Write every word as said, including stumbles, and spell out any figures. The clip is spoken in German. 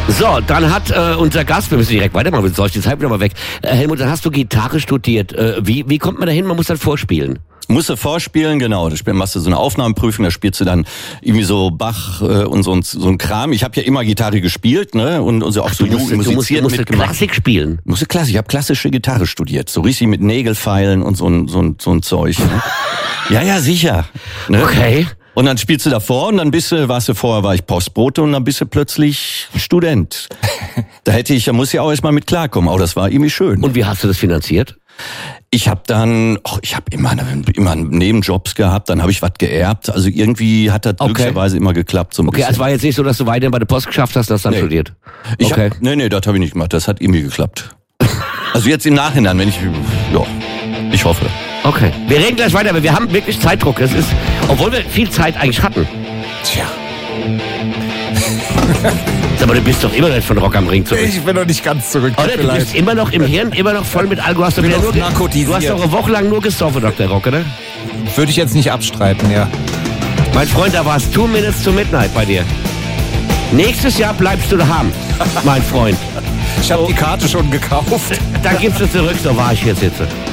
So, dann hat äh, unser Gast, wir müssen direkt weitermachen, sonst ist die Zeit wieder mal weg. Äh, Helmut, dann hast du Gitarre studiert. Äh, wie, wie kommt man da hin? Man muss dann vorspielen. Musst du vorspielen, genau. Da machst du so eine Aufnahmeprüfung, da spielst du dann irgendwie so Bach äh, und so, so ein Kram. Ich habe ja immer Gitarre gespielt, ne? Und, und so auch Ach, so du musst, Jugendmusizieren du musst, du musst mitgemacht. Klassik spielen. Musste Klassik. Ich habe klassische Gitarre studiert, so richtig mit Nägelfeilen und so ein so ein, so ein Zeug. Ne? Ja, ja, sicher. Ne? Okay. Und dann spielst du davor und dann bist du, warst du vorher, war ich Postbote und dann bist du plötzlich Student. Da hätte ich, da muss ich auch erstmal mit klarkommen. Aber das war irgendwie schön. Und wie hast du das finanziert? Ich habe dann, oh, ich habe immer, immer Nebenjobs gehabt, dann habe ich was geerbt. Also irgendwie hat das Okay. glücklicherweise immer geklappt. So ein Okay, bisschen. also war jetzt nicht so, dass du weiterhin bei der Post geschafft hast, das dann Nee. studiert. Ich Okay. hab, nee, nee, das habe ich nicht gemacht. Das hat irgendwie geklappt. Also jetzt im Nachhinein, wenn ich, ja, ich hoffe. Okay. Wir reden gleich weiter, aber wir haben wirklich Zeitdruck. Es ist, obwohl wir viel Zeit eigentlich hatten. Tja. Aber du bist doch immer noch nicht von Rock am Ring zurück. Ich bin noch nicht ganz zurück. Oder? Du bist immer noch im Hirn, immer noch voll mit Alkohol. Hast du, bin wieder noch nur ge- narkotisiert. du hast doch eine Woche lang nur gesoffen, Doktor Rock, oder? Würde ich jetzt nicht abstreiten, ja. Mein Freund, da war es two minutes to midnight bei dir. Nächstes Jahr bleibst du daheim, mein Freund. Ich habe die Karte schon gekauft. Dann gibst du zurück, so war ich jetzt jetzt.